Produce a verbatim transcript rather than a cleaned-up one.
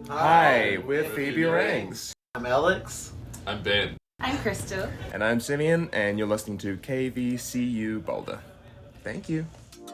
Hi, we're Phoebe Rangs. I'm Alex. I'm Ben. I'm Crystal. And I'm Simeon, and you're listening to K V C U Boulder. Thank you.